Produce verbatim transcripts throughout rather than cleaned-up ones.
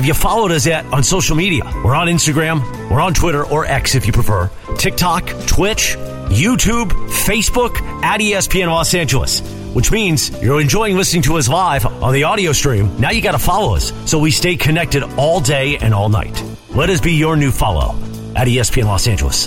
Have you followed us yet on social media? We're on Instagram, we're on Twitter, or X if you prefer, TikTok, Twitch, YouTube, Facebook, at E S P N Los Angeles, which means you're enjoying listening to us live on the audio stream. Now you got to follow us so we stay connected all day and all night. Let us be your new follow at E S P N Los Angeles.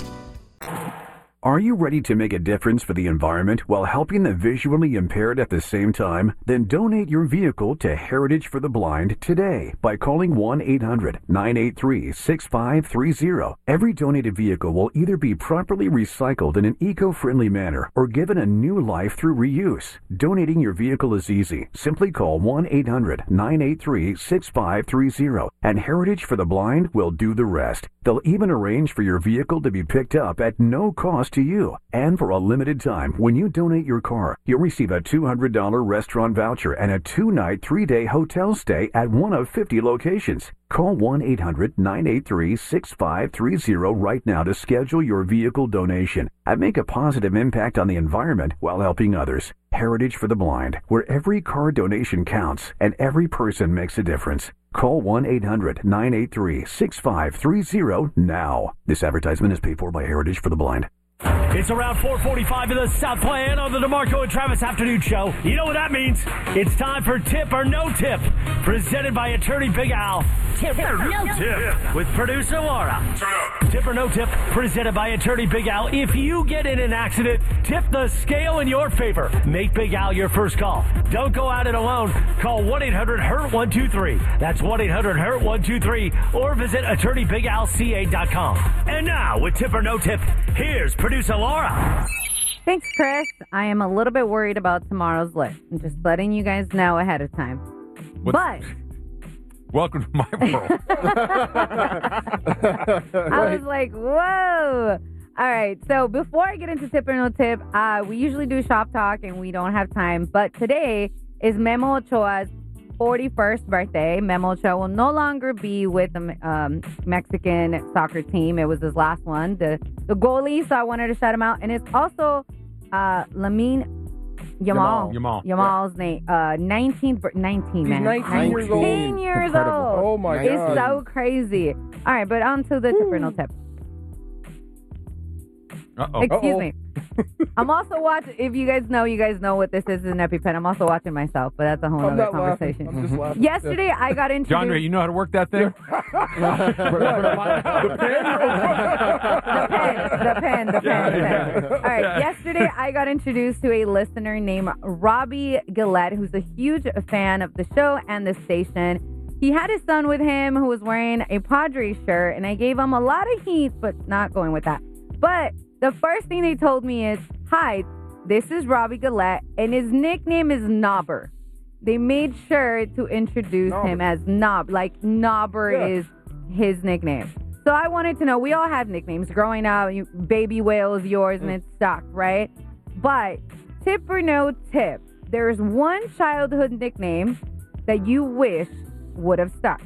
Are you ready to make a difference for the environment while helping the visually impaired at the same time? Then donate your vehicle to Heritage for the Blind today by calling one eight hundred nine eight three six five three zero. Every donated vehicle will either be properly recycled in an eco-friendly manner or given a new life through reuse. Donating your vehicle is easy. Simply call one eight hundred nine eight three six five three zero and Heritage for the Blind will do the rest. They'll even arrange for your vehicle to be picked up at no cost to you. And for a limited time, when you donate your car, you'll receive a two hundred dollars restaurant voucher and a two-night, three-day hotel stay at one of fifty locations. Call one eight hundred nine eight three six five three zero right now to schedule your vehicle donation and make a positive impact on the environment while helping others. Heritage for the Blind, where every car donation counts and every person makes a difference. Call one eight hundred nine eight three six five three zero now. This advertisement is paid for by Heritage for the Blind. It's around four forty-five in the Southland on the DeMarco and Travis Afternoon Show. You know what that means. It's time for Tip or No Tip, presented by attorney Big Al. Tip or No Tip with producer Laura. Tip or No Tip, presented by attorney Big Al. If you get in an accident, tip the scale in your favor. Make Big Al your first call. Don't go at it alone. Call one eight hundred hurt one two three. That's one eight hundred hurt one two three. Or visit attorney big al c a dot com. And now, with Tip or No Tip, here's producer Laura. Thanks, Chris. I am a little bit worried about tomorrow's list. I'm just letting you guys know ahead of time. What? But welcome to my world. I was like, whoa. All right. So before I get into Tip or No Tip, uh, we usually do shop talk and we don't have time. But today is Memo Ochoa's forty-first birthday. Memo Ochoa will no longer be with the um, Mexican soccer team. It was his last one, the the goalie. So I wanted to shout him out. And it's also uh, Lamine Yamal. Yamal. Yamal's yeah. name. Uh, nineteen, nineteen, He's man. nineteen years old. nineteen years Incredible. old. Oh my it's God. It's so crazy. All right, but on to the Tip or No Tip. Uh-oh. Excuse Uh-oh. me. I'm also watching, if you guys know, you guys know what this is, an EpiPen. I'm also watching myself, but that's a whole I'm other not conversation. laughing. I'm just laughing. Yesterday, I got introduced. John Ray, you know how to work that thing? The pen? the pen, the pen, the pen, the pen. All right, Yeah. yesterday I got introduced to a listener named Robbie Gillette, who's a huge fan of the show and the station. He had his son with him who was wearing a Padres shirt, and I gave him a lot of heat, but not going with that. But the first thing they told me is, hi, this is Robbie Gillette, and his nickname is Knobber. They made sure to introduce Knobber. him as Knob, like Knobber Yeah. is his nickname. So I wanted to know, we all have nicknames. Growing up, you, Baby Whale is yours, and it's stuck, right? But tip or no tip, there's one childhood nickname that you wish would have stuck.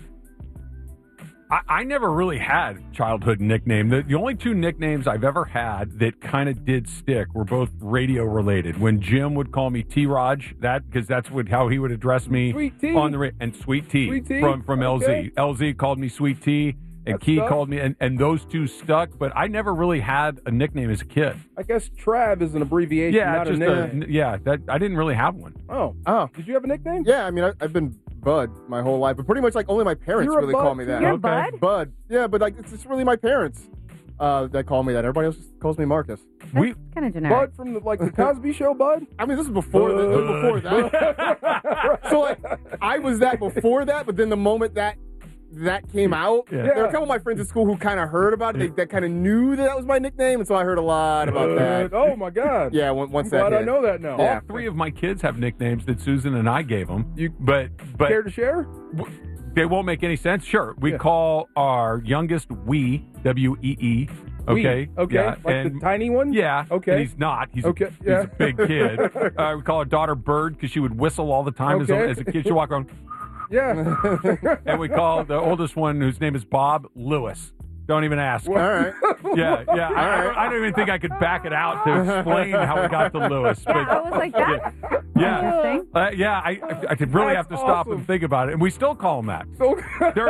I, I never really had childhood nickname. The, the only two nicknames I've ever had that kind of did stick were both radio related. When Jim would call me T-Raj, that because that's what how he would address me Sweet Tea. on the ra- and Sweet Tea, Sweet Tea? from from Okay. L Z. L Z called me Sweet Tea, and That Key stuck. called me, and, and those two stuck. But I never really had a nickname as a kid. I guess Trav is an abbreviation, Yeah, not a just nickname. a, yeah. That I didn't really have one. Oh. Oh, Did you have a nickname? yeah. I mean, I, I've been Bud my whole life, but pretty much like only my parents You're a really Bud, call me that. too? You're Okay. Bud? Bud. Yeah, but like it's just really my parents uh, that call me that. Everybody else just calls me Marcus. We Kind of generic. Bud from the, like the Cosby Show, Bud? I mean, this is before the, this is before that. So like, I was that before that, but then the moment that that came out, Yeah. there were a couple of my friends at school who kind of heard about it. They, that kind of knew that that was my nickname, and so I heard a lot about that. Oh my God. Yeah, on- once I'm that glad I hit. know that now. all three of my kids have nicknames that Susan and I gave them. You but but care to share? w- they won't make any sense. Sure, we Yeah. call our youngest Wee, W E E. Okay, Wee. Okay. yeah, Like and the tiny one? yeah, Okay. and he's not. He's Okay, a, yeah. he's a big kid. uh, we call our daughter Bird because she would whistle all the time as, a, Okay. as a kid. She'd walk around, Yeah. and we call the oldest one, whose name is Bob, Lewis. Don't even ask. All right. Yeah, yeah. I, I, don't, I don't even think I could back it out to explain how we got to Lewis. But I was like, that's yeah, interesting. uh, yeah. I, I, I could really That's have to stop awesome. and think about it, and we still call them that. So They're they're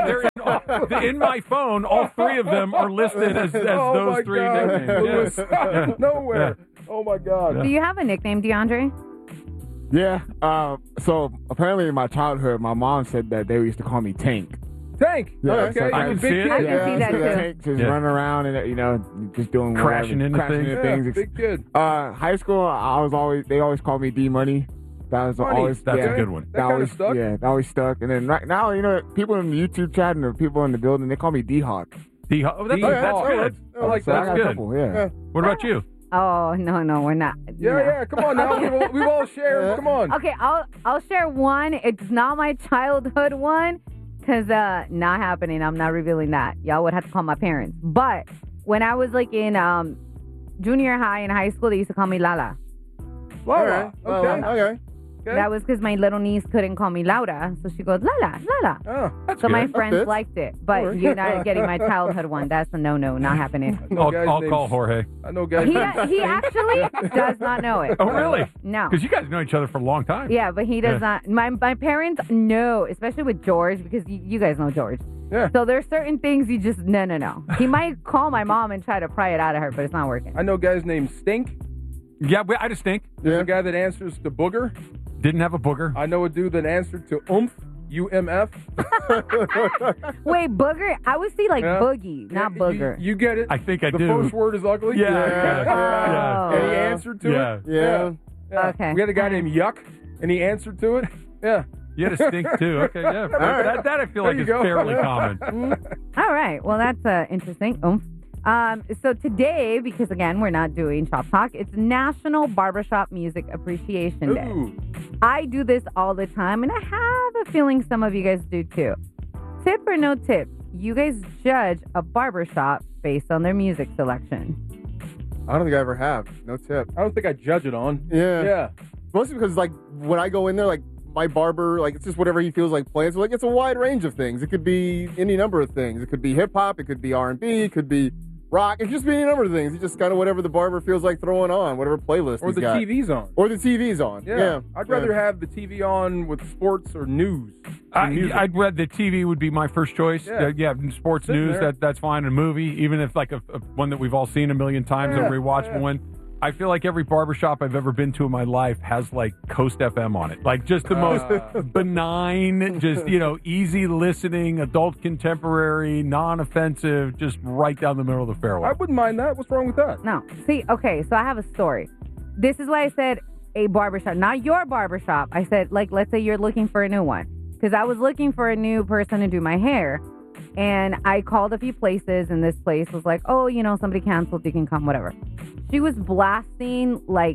no. In my phone, all three of them are listed as, as oh those my three God. nicknames. Louis, out of nowhere. Oh my God. Do you have a nickname, DeAndre? Yeah. Uh, so apparently in my childhood, my mom said that they used to call me Tank. Tank. Yeah, okay. so I can Big see it. kid. I can yeah, see that so too. Tank just Yeah. running around and you know just doing Crashing whatever, into crashing things. into Yeah, things. big kid. Uh, high school, I was always they always called me D Money. That was Money. always That's yeah, a good one. That kinda always stuck. Yeah, that always stuck. And then right now, you know, people in the YouTube chat and the people in the building, they call me D Hawk. D- oh, that's, D- that's oh, good. I like So I that. got a good. couple, yeah. Yeah. What about you? Oh no, no, we're not. Yeah, no. yeah. Come on now. We've all, we've all shared. Come on. Okay, I'll I'll share one. It's not my childhood one, cause uh, not happening. I'm not revealing that. Y'all would have to call my parents. But when I was like in um junior high and high school, they used to call me Lala. Laura. All Okay. right. Okay. Okay. That was because my little niece couldn't call me Laura, so she goes Lala, Lala. Oh. That's So good. my friends fits. liked it, but Alright. you're not getting my childhood one. That's a no-no, not happening. I know I'll, guys' I'll names- call Jorge. I know guys. He he actually does not know it. Oh, really? No. Because you guys know each other for a long time. Yeah, but he does Yeah. not. My my parents know, especially with George, because you, you guys know George. Yeah. So there's certain things you just no no no. He might call my mom and try to pry it out of her, but it's not working. I know guys named Stink. Yeah, we- I just think. There's Yeah. a guy that answers to Booger. Didn't have a booger. I know a dude that answered to Oomph. U M F. Wait, booger? I would see like Yeah. boogie, not You- booger. You, you get it. I think I the do. first word is ugly. Yeah, yeah, yeah. Oh. And he answered to Yeah. it. Yeah. Yeah. Okay. We had a guy named Yuck, and he answered to it. Yeah. You had a stink too. Okay, yeah. right. That, that I feel There like you is go. fairly common. All right. Well, that's uh, interesting. Oomph. Um, so today, because again, we're not doing Shop Talk, it's National Barbershop Music Appreciation Day. Ooh. I do this all the time, and I have a feeling some of you guys do too. Tip or no tip, you guys judge a barbershop based on their music selection. I don't think I ever have. No tip. I don't think I judge it on. Yeah. Yeah. Mostly because like when I go in there, like my barber, like it's just whatever he feels like playing. So like it's a wide range of things. It could be any number of things. It could be hip hop. It could be R and B. It could be rock. It could just be any number of things. It's just kind of whatever the barber feels like throwing on, whatever playlist Or he's the got. T V's on. Or the T V's on. Yeah. Yeah. I'd Yeah. rather have the T V on with sports or news. I, than music. I'd read the T V would be my first choice. Yeah. Uh, yeah, sports Sitting news, there. that that's fine. A movie, even if like a, a one that we've all seen a million times, Yeah, a rewatchable yeah. one. I feel like every barbershop I've ever been to in my life has like Coast F M on it. Like just the most Ah. benign, just, you know, easy listening, adult contemporary, non-offensive, just right down the middle of the fairway. I wouldn't mind that. What's wrong with that? No. See, okay, so I have a story. This is why I said a barbershop, not your barbershop. I said, like, let's say you're looking for a new one. Because I was looking for a new person to do my hair. And I called a few places, and this place was like, oh, you know, somebody canceled, you can come, whatever. She was blasting, like,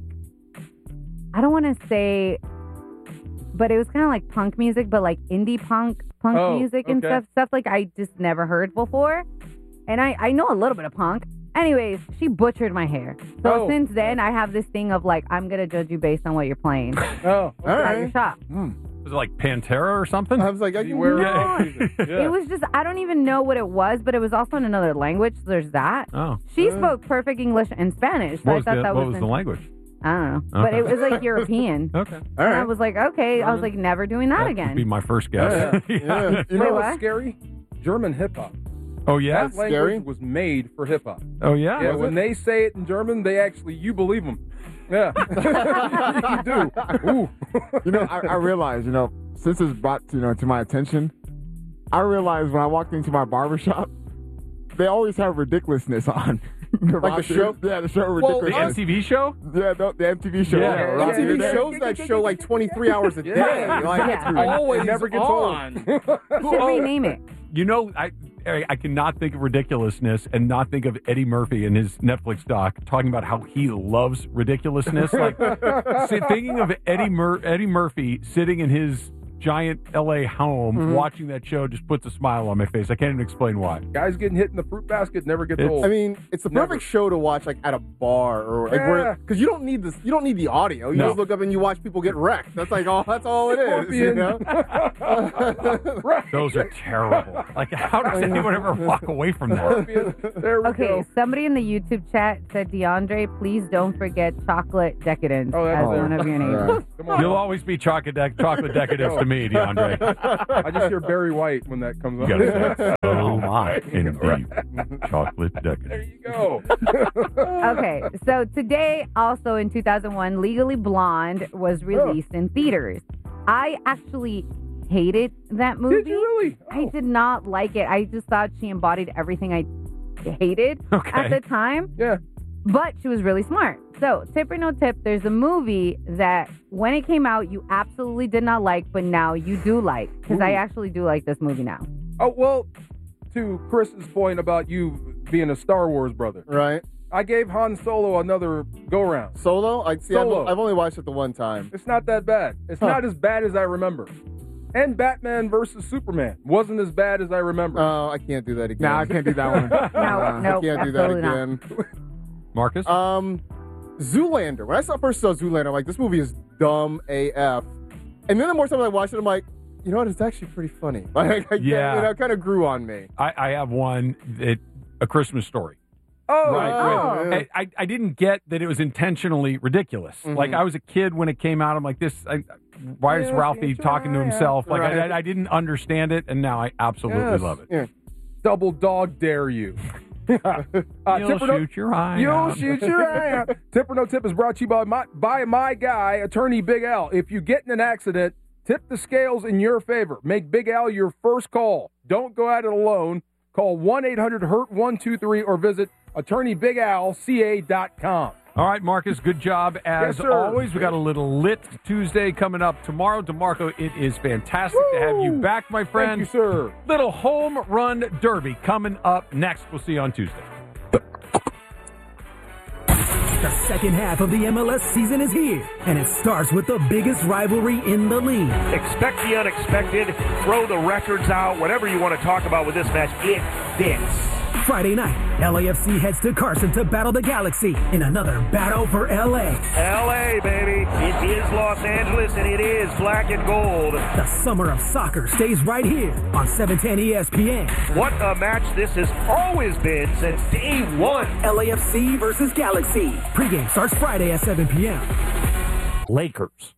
I don't want to say, but it was kind of like punk music, but like indie punk, punk Oh, music and okay. stuff, stuff like I just never heard before. And I, I know a little bit of punk. Anyways, she butchered my hair. So Oh. since then, I have this thing of like, I'm going to judge you based on what you're playing at Oh, All your right. shop. Was it like Pantera or something? I was like, I You can wear Yeah. music. Yeah. It was just, I don't even know what it was, but it was also in another language. So there's that. Oh. She spoke perfect English and Spanish. So What I was, thought the, that what was, was the language? I don't know. But Okay. it was like European. Okay. All And I right. was like, okay. I was like, never doing that That would again. be my first guess. Yeah. Yeah. You You know know what? what's scary? German hip hop. Oh, yeah? That language scary? was made for hip hop. Oh, yeah? Yeah, Was when it? they say it in German, they actually you believe them. Yeah, you do. Ooh. You know, I, I realize, you know, since it's brought you know to my attention, I realized when I walked into my barbershop, they always have ridiculousness on. Like the show? Yeah, the show Well, The ridiculous. M T V show? yeah, the, the M T V show. Yeah, Rock M T V Your Day. shows that show like twenty-three hours a day. Yeah. Like, Yeah. it's I- always it never gets on. You should rename it. You know, I I cannot think of ridiculousness and not think of Eddie Murphy in his Netflix doc talking about how he loves ridiculousness. Like see, thinking of Eddie Mur- Eddie Murphy sitting in his giant L A home Mm-hmm. watching that show just puts a smile on my face. I can't even explain why. Guys getting hit in the fruit basket never gets It's- old. I mean, it's the Never. perfect show to watch like at a bar or like Yeah. where because you don't need this. You don't need the audio. You No. just look up and you watch people get wrecked. That's like all. That's all it is. You Scorpion. know? right. Those are terrible. Like, how does anyone ever walk away from that? Scorpion. There we Okay, go. somebody in the YouTube chat said, DeAndre, please don't forget chocolate decadence Oh, that's as there. one of your names. Yeah. Come on. You'll always be chocolate, dec- chocolate decadence to me, DeAndre. I just hear Barry White when that comes You on. gotta say, oh my, in deep chocolate There decadence. you go. Okay, so today, also in two thousand one, Legally Blonde was released in theaters. I actually hated that movie. Did you really? I Oh. did not like it. I just thought she embodied everything I hated Okay. at the time. Yeah. But she was really smart. So, tip or no tip, there's a movie that when it came out, you absolutely did not like, but now you do like. Because I Ooh. actually do like this movie now. Oh, well, to Chris's point about you being a Star Wars brother, Right. I gave Han Solo another go-round. Solo? I see. I've, Solo. I've only watched it the one time. It's not that bad. It's Huh. not as bad as I remember. And Batman versus Superman wasn't as bad as I remember. Oh, I can't do that again. No, I can't do that one. No, Uh, no, I can't do that absolutely not. again. Marcus? Um, Zoolander. When I saw first saw Zoolander, I'm like, this movie is dumb A F. And then the more times I watched it, I'm like, you know what? It's actually pretty funny. Like, I, Yeah. you know, it kind of grew on me. I, I have one, that, A Christmas Story. oh, Right, Oh. right. I, I, I didn't get that it was intentionally ridiculous. Mhm. Like, I was a kid when it came out. I'm like, this, I, why is Yeah, Ralphie it's talking to right. himself? Like, Right. I, I didn't understand it, and now I absolutely Yes. love it. Yeah. double dog dare you. uh, You'll tip or no- shoot your eye You'll out. shoot your eye out. Tip or no tip is brought to you by my, by my guy, attorney Big Al. If you get in an accident, tip the scales in your favor. Make Big Al your first call. Don't go at it alone. Call one eight hundred hurt one two three or visit attorney big al c a dot com. All right, Marcus, good job as Yes, sir. always. We got a little lit Tuesday coming up tomorrow. DeMarco, it is fantastic to have you Woo! back, my friend. Thank you, sir. Little home run derby coming up next. We'll see you on Tuesday. The second half of the M L S season is here, and it starts with the biggest rivalry in the league. Expect the unexpected. Throw the records out. Whatever you want to talk about with this match, it fits. Friday night, L A F C heads to Carson to battle the Galaxy in another battle for L A. L A, baby. It is Los Angeles, and it is black and gold. The summer of soccer stays right here on seven ten E S P N. What a match this has always been since day one. L A F C versus Galaxy. Pre-game starts Friday at seven p.m. Lakers.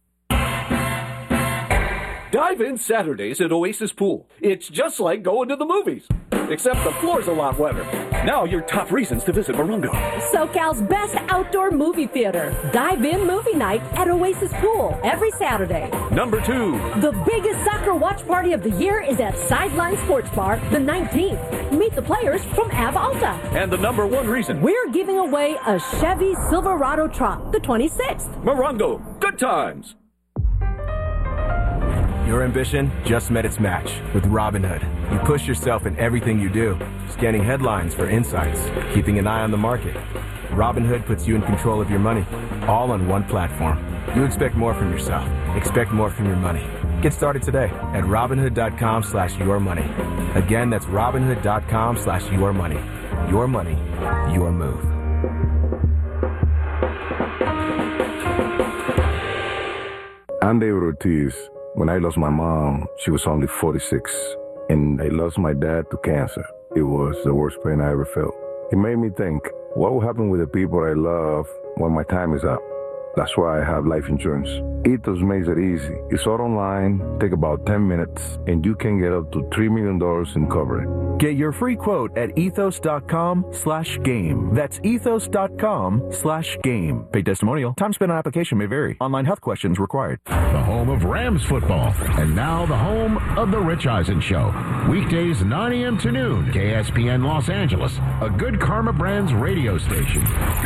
Dive in Saturdays at Oasis Pool. It's just like going to the movies, except the floor's a lot wetter. Now your top reasons to visit Morongo. SoCal's best outdoor movie theater. Dive in movie night at Oasis Pool every Saturday. Number two, The biggest soccer watch party of the year is at Sideline Sports Bar the nineteenth. Meet the players from Av Alta. and the number one reason, We're giving away a Chevy Silverado truck the twenty-sixth. Morongo. Good times. Your ambition just met its match with Robinhood. You push yourself in everything you do, scanning headlines for insights, keeping an eye on the market. Robinhood puts you in control of your money, all on one platform. You expect more from yourself. Expect more from your money. Get started today at Robinhood.com slash your money. Again, that's Robinhood.com slash your money. Your money, your move. I'm David Ortiz. When I lost my mom, she was only forty-six, and I lost my dad to cancer. It was the worst pain I ever felt. It made me think, what will happen with the people I love when my time is up? That's why I have life insurance. Ethos makes it easy. It's all online, take about ten minutes, and you can get up to three million dollars in coverage. Get your free quote at ethos.com slash game. That's ethos.com slash game. Paid testimonial. Time spent on application may vary. Online health questions required. The home of Rams football. And now the home of The Rich Eisen Show. Weekdays nine a.m. to noon. K S P N Los Angeles. A Good Karma Brands radio station.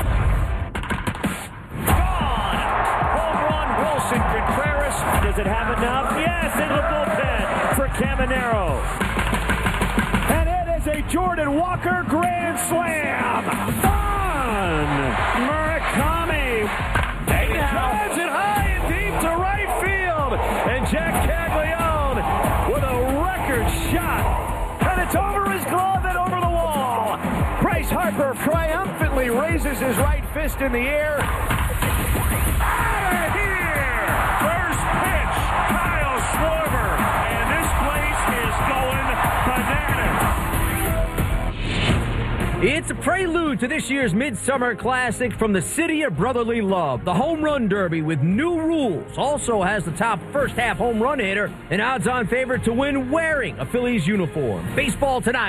Wilson Contreras. Does it have enough? Yes, in the bullpen for Caminero. And it is a Jordan Walker grand slam. Fun! Murakami. He drives it high and deep to right field. And Jack Caglione with a record shot. And it's over his glove and over the wall. Bryce Harper triumphantly raises his right fist in the air. Out of here! First pitch, Kyle Schwarber. And this place is going bananas. It's a prelude to this year's Midsummer Classic from the City of Brotherly Love. The Home Run Derby with new rules also has the top first half home run hitter, an odds-on favorite to win wearing a Phillies uniform. Baseball tonight.